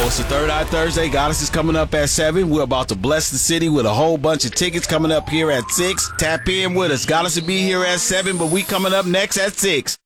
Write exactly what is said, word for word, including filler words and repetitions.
it's the Third Eye Thursday. Goddess is coming up at seven. We're about to bless the city with a whole bunch of tickets coming up here at six. Tap in with us. Goddess will be here at seven, but we coming up next at six.